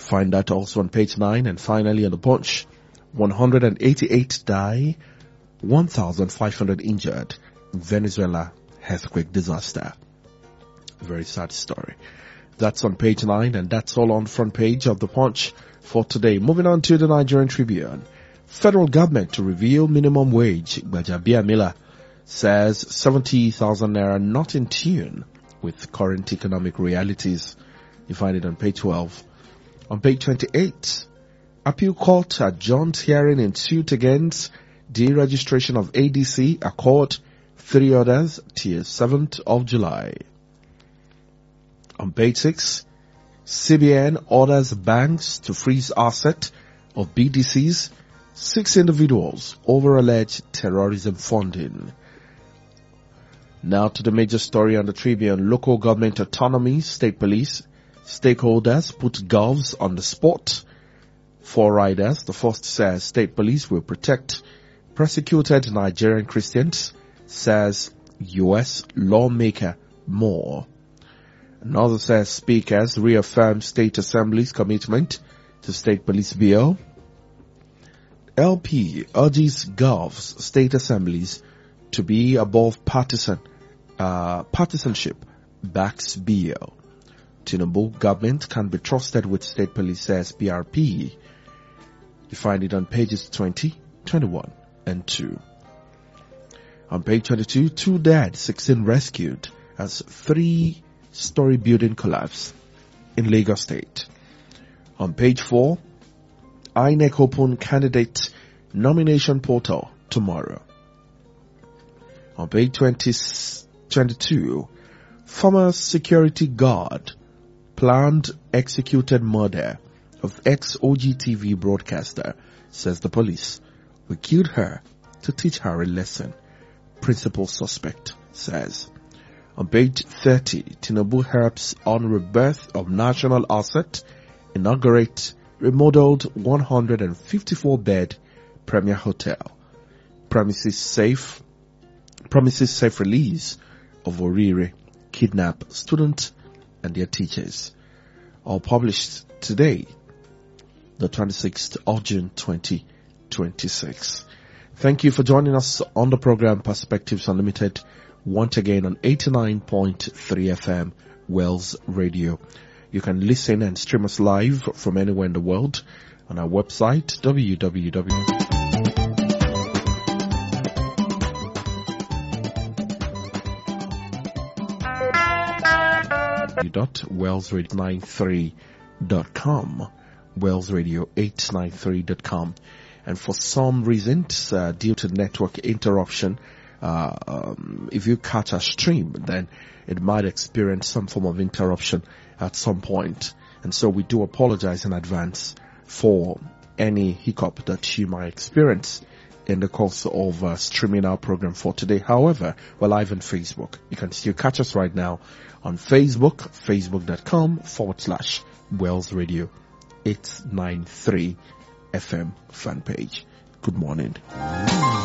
Find that also on page 9. And finally on the Punch, 188 die, 1,500 injured. Venezuela earthquake disaster. Very sad story. That's on page 9, and that's all on the front page of the Punch for today. Moving on to the Nigerian Tribune. Federal government to reveal minimum wage. Gbajabia Miller says 70,000 naira not in tune with current economic realities. You find it on page 12. On page 28, Appeal Court adjourned hearing in suit against deregistration of ADC, Accord, 3 others till 7th of July. On page 6, CBN orders banks to freeze asset of BDCs, 6 individuals over alleged terrorism funding. Now to the major story on the Tribune. Local government autonomy, state police, stakeholders put govs on the spot. 4 riders. The first says state police will protect persecuted Nigerian Christians, says U.S. lawmaker Moore. Another says speakers reaffirm state assembly's commitment to state police bill. LP urges govs, state assemblies to be above partisanship, backs bill. Tinubu government can be trusted with state police, says PRP. You find it on pages 20, 21, and 2. On page 22, 2 dead, 16 rescued as 3-story building collapse in Lagos State. On page 4, INEC open candidate nomination portal tomorrow. On page 22, former security guard planned executed murder of ex-OGTV broadcaster, says the police. We killed her to teach her a lesson, principal suspect says. On page 30, Tinubu helps on rebirth of national asset, inaugurate remodeled 154-bed Premier Hotel, promises safe release of Orire kidnapped students and their teachers. All published today, the 26th of June 2026. Thank you for joining us on the program Perspectives Unlimited, once again on 89.3 FM Wells Radio. You can listen and stream us live from anywhere in the world on our website www.wellsradio893.com, wellsradio893.com. And for some reasons, due to network interruption, if you catch a stream, then it might experience some form of interruption at some point. And so we do apologize in advance for any hiccup that you might experience in the course of streaming our program for today. However, we're live on Facebook. You can still catch us right now on Facebook, facebook.com/Wells Radio 893 FM fan page. Good morning.